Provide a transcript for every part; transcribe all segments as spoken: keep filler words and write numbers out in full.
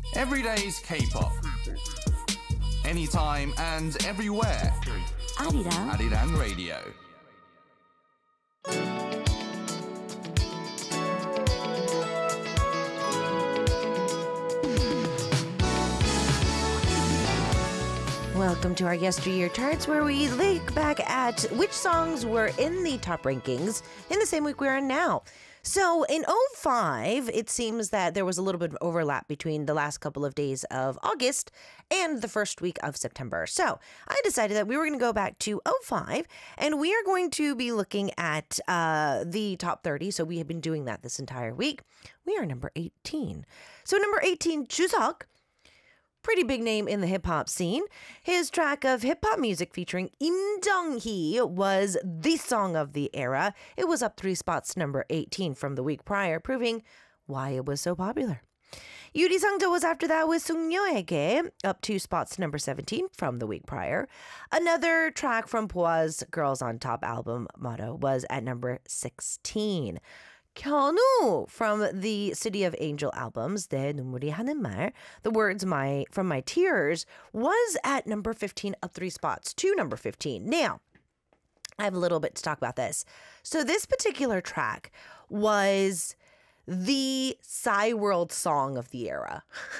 Everyday's K-pop. Anytime and everywhere. 아리랑 Arirang Radio. Welcome to our yesteryear charts, where we look back at which songs were in the top rankings in the same week we're in now. So in oh five, it seems that there was a little bit of overlap between the last couple of days of August and the first week of September. So I decided that we were going to go back to oh five, and we are going to be looking at uh, the top thirty. So we have been doing that this entire week. We are number eighteen. So number eighteen, Chuseok. Pretty big name in the hip-hop scene. His track of hip-hop music featuring Im Jung-hee was the song of the era. It was up three spots to number eighteen from the week prior, proving why it was so popular. Yuri Sangjo was after that with Sungyoege, up two spots to number seventeen from the week prior. Another track from Boa's Girls on Top album, Motto, was at number sixteen. Kyonu from the City of Angel albums, 내 눈물이 하는 말, the words my from my tears, was at number fifteen, up three spots to number fifteen. Now, I have a little bit to talk about this. So this particular track was the Psy World song of the era.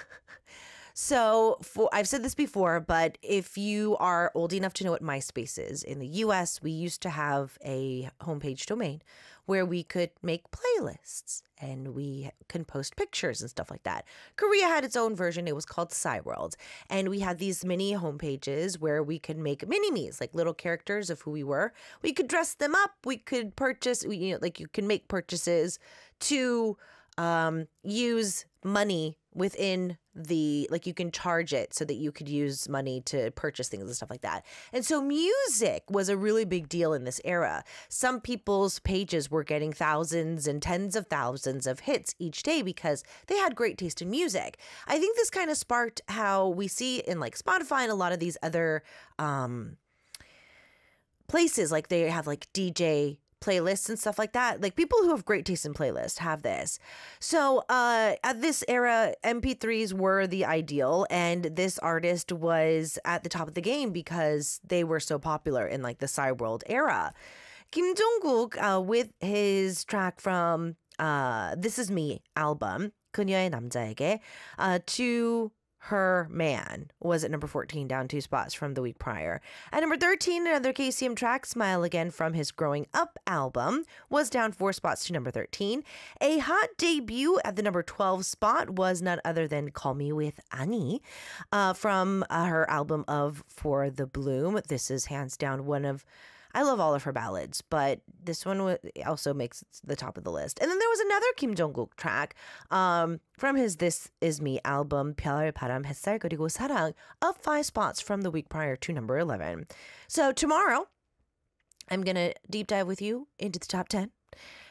So for, I've said this before, but if you are old enough to know what MySpace is, in the U S, we used to have a homepage domain where we could make playlists and we can post pictures and stuff like that. Korea had its own version. It was called Psyworld. And we had these mini homepages where we could make mini-me's, like little characters of who we were. We could dress them up. We could purchase, you know, like you can make purchases to um, use money within the, like you can charge it so that you could use money to purchase things and stuff like that. And so music was a really big deal in this era. Some people's pages were getting thousands and tens of thousands of hits each day because they had great taste in music. I think this kind of sparked how we see in like Spotify and a lot of these other um, places, like they have like D J playlists and stuff like that. Like people who have great taste in playlists have this. So uh, at this era, M P threes were the ideal, and this artist was at the top of the game because they were so popular in like the Psy World era. Kim Jong-kook uh, with his track from uh, This Is Me album, 그녀의 남자에게, uh, to Her Man was at number fourteen, down two spots from the week prior. At number thirteen, another K C M track, Smile Again from his Growing Up album, was down four spots to number thirteen. A hot debut at the number twelve spot was none other than Call Me With Annie uh, from uh, her album of For the Bloom. This is hands down one of, I love all of her ballads, but this one also makes the top of the list. And then there was another Kim Jong-kook track um, from his This Is Me album, 별, 바람, 햇살, 그리고 사랑, up five spots from the week prior to number eleven. So tomorrow, I'm going to deep dive with you into the top ten.